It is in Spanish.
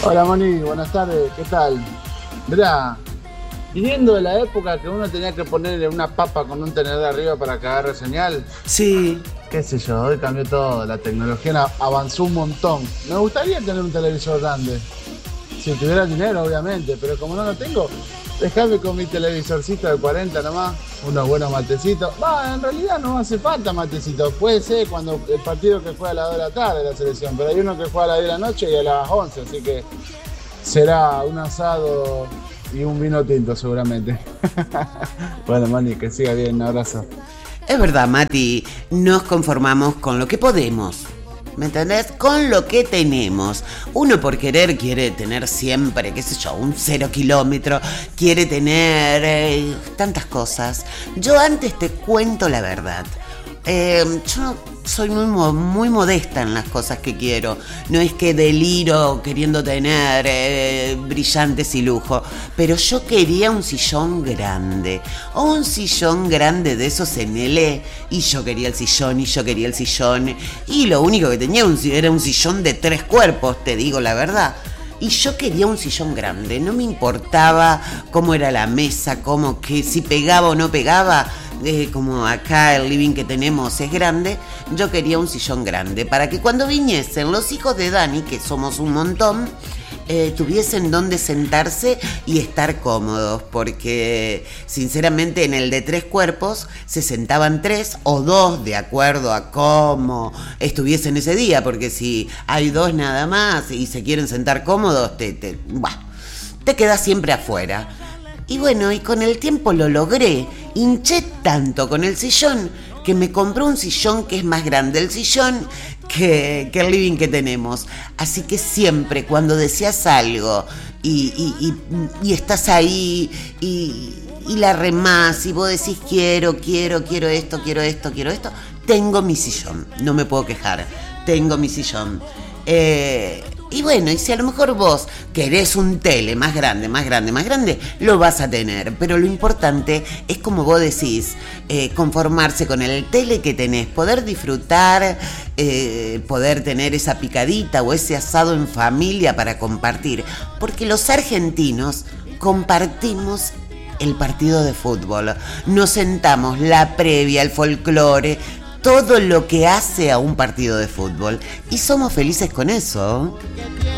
Hola Moni, buenas tardes, ¿qué tal? Mirá, viniendo de la época que uno tenía que ponerle una papa con un tenedor arriba para que agarre señal, Sí, qué sé yo, hoy cambió todo, la tecnología avanzó un montón. Me gustaría tener un televisor grande, si tuviera dinero obviamente, pero como no lo tengo, dejame con mi televisorcito de 40 nomás, unos buenos matecitos. Va, en realidad no hace falta matecitos, puede ser cuando el partido que juega a las 2 de la tarde la selección, pero hay uno que juega a las 10 de la noche y a las 11, así que será un asado y un vino tinto seguramente. Bueno, Mani, que siga bien, un abrazo. es verdad, Mati, nos conformamos con lo que podemos. ¿Me entendés? Con lo que tenemos. Uno por querer quiere tener siempre, qué sé yo, un 0 kilómetro, quiere tener tantas cosas. Yo antes te cuento la verdad. Yo soy muy modesta en las cosas que quiero. No es que deliro queriendo tener brillantes y lujo. Pero yo quería un sillón grande. O un sillón grande de esos en L. Y yo quería el sillón, y yo quería el sillón. Y lo único que tenía era un sillón de 3 cuerpos, te digo la verdad. Y yo quería un sillón grande, no me importaba cómo era la mesa, cómo que si pegaba o no pegaba, como acá el living que tenemos es grande, yo quería un sillón grande para que cuando viniesen los hijos de Dani, que somos un montón, tuviesen donde sentarse y estar cómodos, porque sinceramente en el de 3 cuerpos se sentaban 3 o 2 de acuerdo a cómo estuviesen ese día, porque si hay 2 nada más y se quieren sentar cómodos, te quedas siempre afuera. Y bueno, y con el tiempo lo logré, hinché tanto con el sillón que me compré un sillón que es más grande el sillón que el living que tenemos. Así que siempre cuando deseas algo y estás ahí y la remás y vos decís quiero esto, tengo mi sillón, no me puedo quejar, tengo mi sillón. Y bueno, y si a lo mejor vos querés un tele más grande, lo vas a tener. Pero lo importante es, como vos decís, conformarse con el tele que tenés, poder disfrutar, poder tener esa picadita o ese asado en familia para compartir. Porque los argentinos compartimos el partido de fútbol, nos sentamos, la previa, el folclore, todo lo que hace a un partido de fútbol y somos felices con eso.